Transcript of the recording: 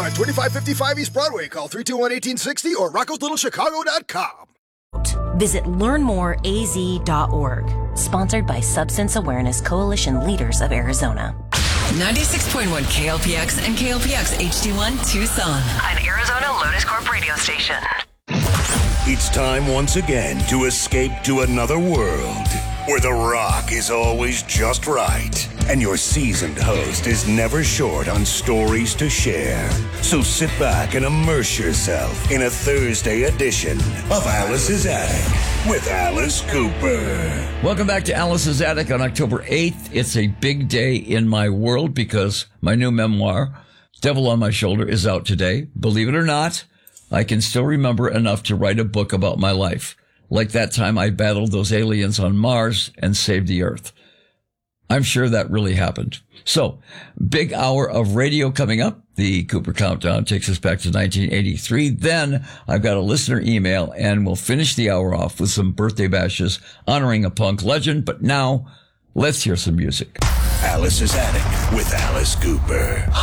at 2555 East Broadway. Call 321-1860 or roccoslittleschicago.com. Visit learnmoreaz.org. Sponsored by Substance Awareness Coalition Leaders of Arizona. 96.1 KLPX and KLPX HD1 Tucson. An Arizona Lotus Corp radio station. It's time once again to escape to another world where the rock is always just right and your seasoned host is never short on stories to share. So sit back and immerse yourself in a Thursday edition of Alice's Attic with Alice Cooper. Welcome back to Alice's Attic on October 8th. It's a big day in my world because my new memoir, Devil on My Shoulder, is out today. Believe it or not, I can still remember enough to write a book about my life, like that time I battled those aliens on Mars and saved the Earth. I'm sure that really happened. So, big hour of radio coming up. The Cooper Countdown takes us back to 1983. Then I've got a listener email, and we'll finish the hour off with some birthday bashes honoring a punk legend. But now, let's hear some music. Alice's Attic with Alice Cooper.